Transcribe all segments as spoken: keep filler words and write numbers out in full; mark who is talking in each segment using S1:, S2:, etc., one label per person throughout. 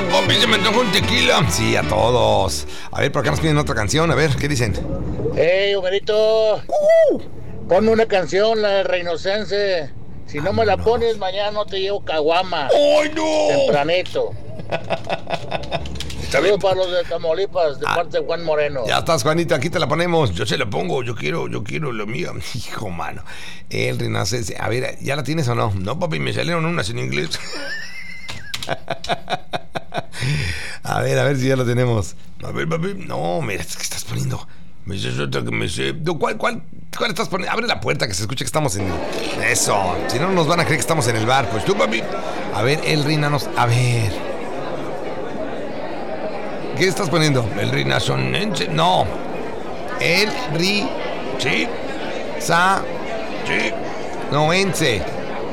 S1: Papi, se me antojó un tequila. Sí, a todos. A ver, por acá nos piden otra canción. A ver, ¿qué dicen?
S2: Hey, Humerito. Uh. Ponme una canción, la de Reinocense. Si no me la pones, mañana no te llevo caguama.
S1: ¡Ay, no!
S2: Tempranito. Saludos para los de Tamaulipas, de ah, parte de Juan Moreno.
S1: Ya estás, Juanito, aquí te la ponemos. Yo se la pongo, yo quiero, yo quiero lo mío. Hijo, mano. El Reinocense. A ver, ¿ya la tienes o no? No, papi, me salieron unas en inglés. A ver, a ver si ya lo tenemos. A ver, papi. No, mira, ¿qué estás poniendo? Me dices otra que me sé. ¿Cuál, cuál, cuál estás poniendo? Abre la puerta que se escuche que estamos en... Eso. Si no, nos van a creer que estamos en el bar. Pues tú, papi. A ver, el Rinanos. A ver. ¿Qué estás poniendo? El Rinasonense. No. El Ri. Sí. Sa. Sí. Noense.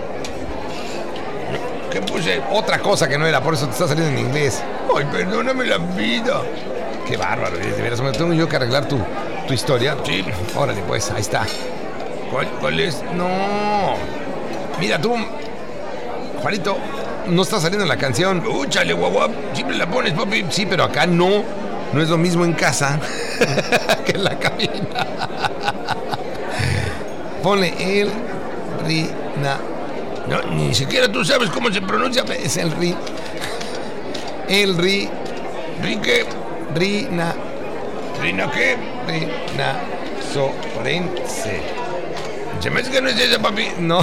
S1: ¿Qué puse? Otra cosa que no era, por eso te está saliendo en inglés. Ay, perdóname la vida. Qué bárbaro, de veras, me tengo yo que arreglar tu, tu historia. Sí, órale pues, ahí está. ¿Cuál, cuál es? No. Mira tú, Juanito, no está saliendo la canción. Úchale, guagua, siempre la pones, papi. Sí, pero acá no. No es lo mismo en casa que en la cabina. Ponle el Rina. No, ni siquiera tú sabes cómo se pronuncia. Es el ri. El ri. ¿Ri qué? Rina. ¿Rina qué? Rina Sorense. Se me hace que no es esa, papi. No.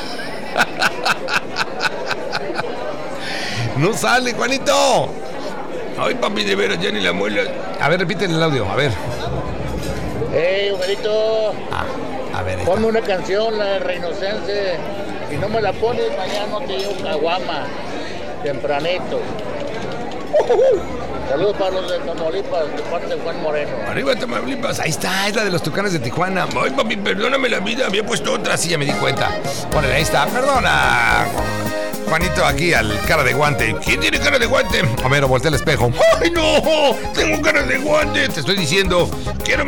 S1: No sale, Juanito. Ay, papi, de veras, ya ni la muela. A ver, repítele el audio, a ver.
S2: Hey, Humerito.
S1: Ah, a ver.
S2: Ponme una canción, la de Reinocense. Si no me la pones, mañana no te llevo caguama. Tempranito. Saludos para los de Tamaulipas, de parte de Juan Moreno.
S1: Arriba Tamaulipas, ahí está, es la de los Tucanes de Tijuana. Ay, papi, perdóname la vida, había puesto otra, sí, ya me di cuenta. Ponle, ahí está, perdona. Juanito, aquí al cara de guante. ¿Quién tiene cara de guante? Homero, voltea el espejo. ¡Ay, no! Tengo cara de guante. Te estoy diciendo, quiero